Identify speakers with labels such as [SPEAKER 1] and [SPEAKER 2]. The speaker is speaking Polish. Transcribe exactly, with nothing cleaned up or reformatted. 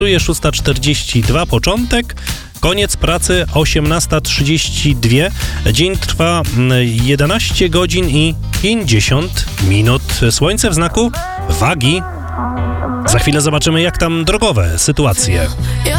[SPEAKER 1] szósta czterdzieści dwa początek, koniec pracy osiemnasta trzydzieści dwa. Dzień trwa jedenaście godzin i pięćdziesiąt minut. Słońce w znaku wagi. Za chwilę zobaczymy, jak tam drogowe sytuacje.